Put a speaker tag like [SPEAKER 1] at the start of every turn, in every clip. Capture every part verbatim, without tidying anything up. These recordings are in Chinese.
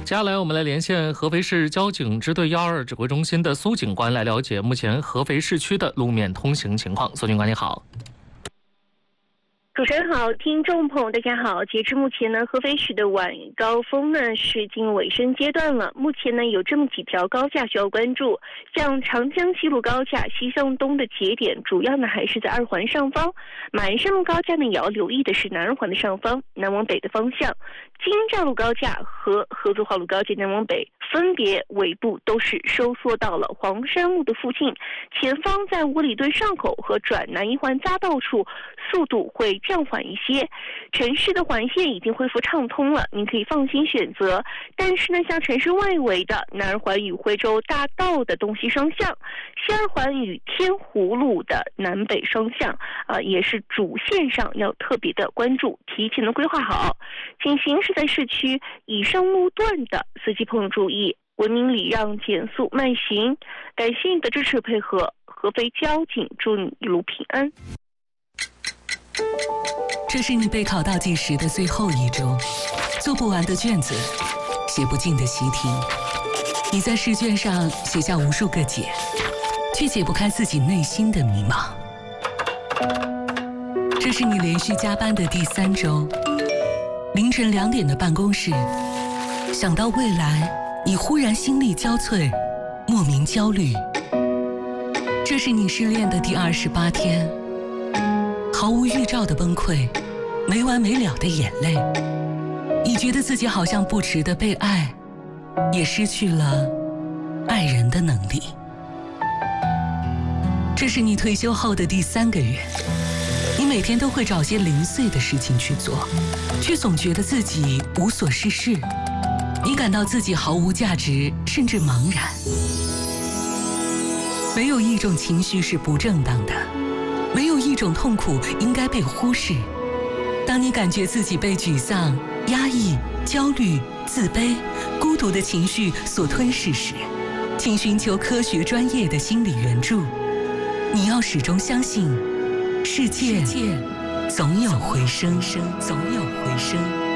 [SPEAKER 1] 接下来我们来连线合肥市交警支队幺二指挥中心的苏警官，来了解目前合肥市区的路面通行情况。苏警官你好。
[SPEAKER 2] 主持人好，听众朋友大家好。截至目前呢，合肥市的晚高峰呢是进入尾声阶段了。目前呢有这么几条高架需要关注，像长江西路高架西向东的节点，主要呢还是在二环上方；马鞍山路高架呢也要留意的是南二环的上方，南往北的方向。金站路高架和合作化路高架南往北分别尾部都是收缩到了黄山路的附近，前方在五里墩上口和转南一环匝道处速度会暂缓一些。城市的环线已经恢复畅通了，您可以放心选择。但是呢，像城市外围的南二环与徽州大道的东西双向，西二环与天湖路的南北双向，呃，也是主线上要特别的关注，提前的规划好。请行驶在市区以上路段的司机朋友注意，文明礼让，减速慢行。感谢你的支持配合，合肥交警祝你一路平安。
[SPEAKER 3] 这是你备考倒计时的最后一周，做不完的卷子，写不尽的习题，你在试卷上写下无数个解，却解不开自己内心的迷茫。这是你连续加班的第三周，凌晨两点的办公室，想到未来，你忽然心力交瘁，莫名焦虑。这是你失恋的第二十八天，毫无预兆的崩溃，没完没了的眼泪。你觉得自己好像不值得被爱，也失去了爱人的能力。这是你退休后的第三个月，你每天都会找些零碎的事情去做，却总觉得自己无所事事。你感到自己毫无价值，甚至茫然。没有一种情绪是不正当的，没有一种痛苦应该被忽视。当你感觉自己被沮丧、压抑、焦虑、自卑、孤独的情绪所吞噬时，请寻求科学专业的心理援助。你要始终相信，世界总有回声，总有回声。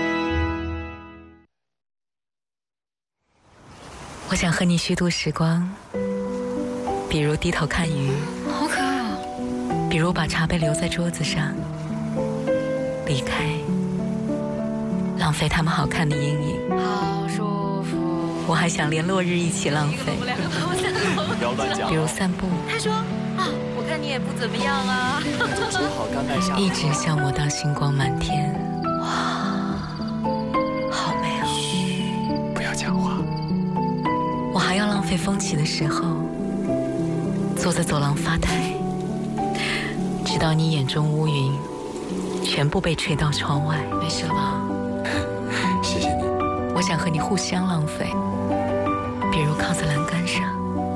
[SPEAKER 3] 我想和你虚度时光，比如低头看鱼，
[SPEAKER 4] 好可爱哦。
[SPEAKER 3] 比如把茶杯留在桌子上，离开，浪费他们好看的阴影。
[SPEAKER 4] 好舒服。
[SPEAKER 3] 我还想连落日一起浪费，
[SPEAKER 4] 不要乱讲。
[SPEAKER 3] 比如散步。
[SPEAKER 4] 他说啊，我看你也不怎么样啊。
[SPEAKER 5] 煮好干麦下。
[SPEAKER 3] 一直消磨到星光满天。哇，好美哦。
[SPEAKER 5] 嘘，不要讲话。
[SPEAKER 3] 我还要浪费风起的时候，坐在走廊发呆，直到你眼中乌云全部被吹到窗外。没事了吧？
[SPEAKER 5] 谢谢你。
[SPEAKER 3] 我想和你互相浪费，比如靠在栏杆上，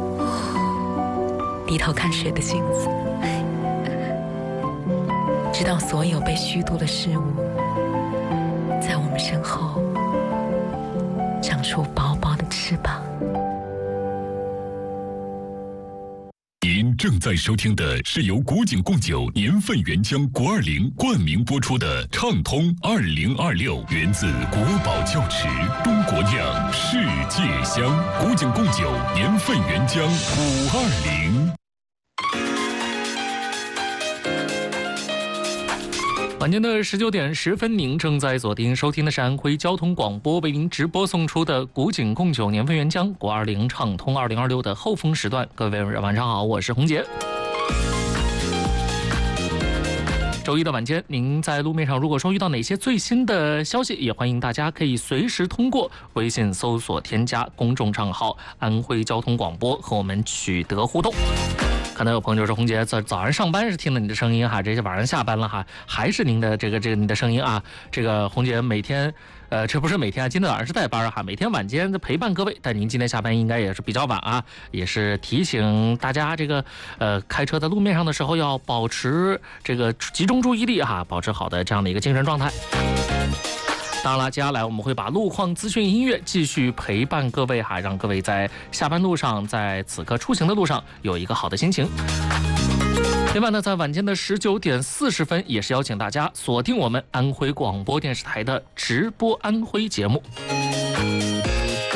[SPEAKER 3] 低头看水的镜子，直到所有被虚度的事物在我们身后长出薄薄的翅膀。
[SPEAKER 6] 您正在收听的是由古井贡酒年份原浆国二零冠名播出的畅通二零二六，源自国宝窖池，中国酿，世界香。古井贡酒年份原浆五二零。
[SPEAKER 1] 晚间的十九点十分，您正在锁定收听的是安徽交通广播为您直播送出的古井贡酒年份原浆国二零畅通二零二六的后风时段。各位晚上好，我是洪杰。周一的晚间，您在路面上如果说遇到哪些最新的消息，也欢迎大家可以随时通过微信搜索添加公众账号安徽交通广播和我们取得互动。可能有朋友就说，洪杰早早上上班是听了你的声音哈，这些晚上下班了哈，还是您的这个这个你的声音啊。这个洪杰每天呃这不是每天啊，今天晚上是带班哈，每天晚间的陪伴各位，但您今天下班应该也是比较晚啊，也是提醒大家这个呃开车在路面上的时候要保持这个集中注意力哈，保持好的这样的一个精神状态。当然了，接下来我们会把路况资讯音乐继续陪伴各位哈，让各位在下班路上，在此刻出行的路上有一个好的心情。另外呢，在晚间的十九点四十分，也是邀请大家锁定我们安徽广播电视台的直播安徽节目。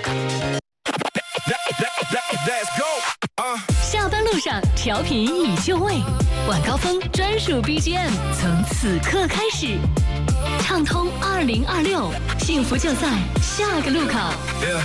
[SPEAKER 7] 下班路上调频已就位，晚高峰专属 B G M 从此刻开始，畅通二零二六，幸福就在下个路口。